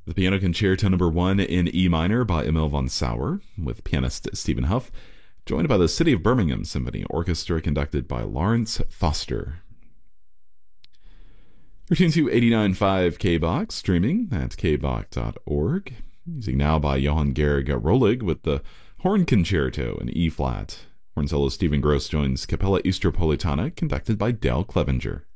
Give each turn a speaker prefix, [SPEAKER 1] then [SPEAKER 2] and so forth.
[SPEAKER 1] The Piano Concerto Number 1 in E minor by Emil von Sauer, with pianist Stephen Huff, joined by the City of Birmingham Symphony Orchestra conducted by Lawrence Foster. You're tuned to 89.5 KBOX, streaming at kbok.org. Music now by Johann Georg Rolig with the Horn Concerto in E-flat. Horn solo Stephen Gross joins Capella Istropolitana, conducted by Dale Clevenger.